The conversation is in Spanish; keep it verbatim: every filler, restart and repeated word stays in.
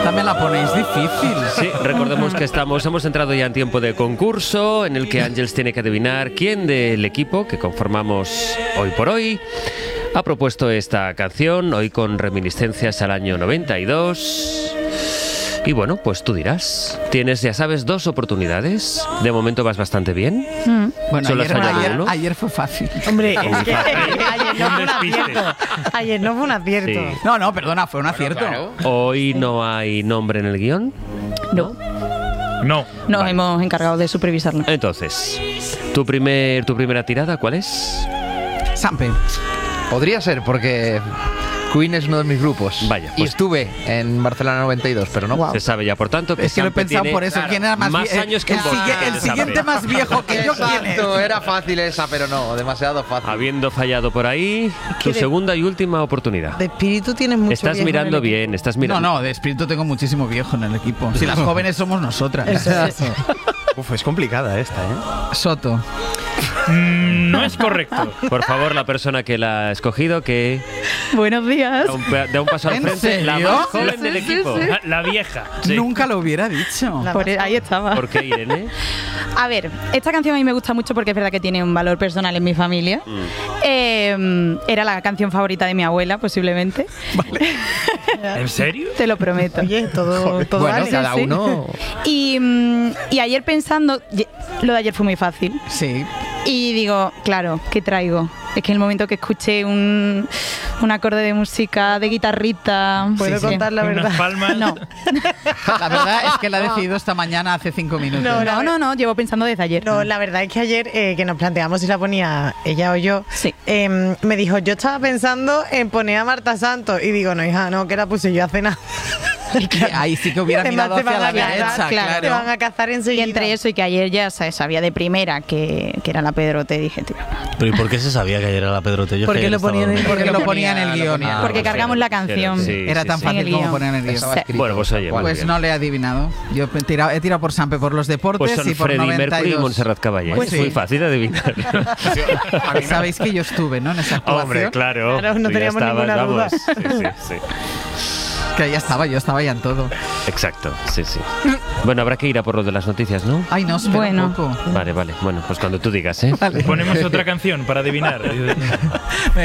Esta me la ponéis difícil. Sí, recordemos que estamos, hemos entrado ya en tiempo de concurso en el que Ángeles tiene que adivinar quién del equipo que conformamos hoy por hoy ha propuesto esta canción, hoy con reminiscencias al año noventa y dos. Y bueno, pues tú dirás. Tienes, ya sabes, dos oportunidades. De momento vas bastante bien. Mm. Bueno, Solo ayer, has fallado ayer, uno. ayer fue fácil. Hombre, es que ayer no fue un acierto. Ayer no fue un acierto. Sí. No, no, perdona, fue un acierto. Claro. Hoy no hay nombre en el guión. No, No. nos Vale. hemos encargado de supervisarlo. Entonces, tu primer, tu primera tirada, ¿cuál es? Sampe. Podría ser, porque Queen es uno de mis grupos. Vaya, Y pues- estuve en Barcelona noventa y dos, pero no. Guau. Se sabe ya, por tanto, que Es que lo he Sampe pensado tiene por eso. ¿Quién era más, más vie- años que el, vos. sigue- el Sampe. siguiente más viejo que yo, ¿quién es? Exacto, era fácil esa, pero no, demasiado fácil. Habiendo fallado por ahí, tu de- segunda y última oportunidad. De espíritu tienes mucho. Estás viejo en mirando el equipo. bien, estás No, mirando. no, de espíritu tengo muchísimo viejo en el equipo. Si las jóvenes somos nosotras. Uf, es complicada esta, ¿eh? Soto. No es correcto. Por favor, la persona que la ha escogido, que Buenos días. da un, pe- da un paso al ¿En frente. La serio? más joven Sí, del sí, equipo. sí. La, la vieja. Sí. Nunca lo hubiera dicho. La Por- más ahí estaba. ¿Por qué, Irene? A ver, esta canción a mí me gusta mucho porque es verdad que tiene un valor personal en mi familia. Eh, era la canción favorita de mi abuela, posiblemente. ¿En serio? Te lo prometo. Oye, todo, todo Bueno, vale. cada sí. uno. Y, mm, y ayer pensando, ye- lo de ayer fue muy fácil. Sí. Y digo, claro, ¿qué traigo? Es que en el momento que escuché un, un acorde de música de guitarrita... ¿Puedo sí, sí. contar la verdad? Unas palmas. No, La verdad es que la he decidido esta mañana hace cinco minutos. No, no, no, no, llevo pensando desde ayer. No, la verdad es que ayer eh, que nos planteamos si la ponía ella o yo, Sí. eh, me dijo, yo estaba pensando en poner a Marta Santos y digo, no hija, no, que la puse yo hace nada. Que ahí sí que hubiera Además, mirado te hacia van la a cazar, derecha, claro. Te van claro. a cazar Y enseguida. entre eso y que ayer ya se sabía de primera que, que era la Pedrote, dije, tío, Pero ¿y por qué se sabía que ayer era la Pedrote? Yo es Porque que ayer lo estaba ponían en- dormido. Porque lo ponía en el Lo guión. ponía. porque pues cargamos sí, la canción. Sí, Era sí, tan sí. fácil En el como guión. poner en el guión. Estaba escrito. Bueno, pues oye, muy Pues bien. no le he adivinado. Yo he tirado, he tirado por Sampe por los deportes Pues son y por Freddie noventa y Mercury y dos. Montserrat Caballé. Pues es sí. muy fácil de adivinar. Sabéis que yo estuve, ¿no? En esa actuación. Hombre, claro. Claro, no Tú ya teníamos estabas, ninguna duda. vamos. Sí, sí, sí. Que ya estaba, yo estaba ya en todo. Exacto, sí, sí. Bueno, habrá que ir a por lo de las noticias, ¿no? Ay, no, espera Bueno. un poco. Vale, vale. Bueno, pues cuando tú digas, ¿eh? Ponemos otra canción para adivinar.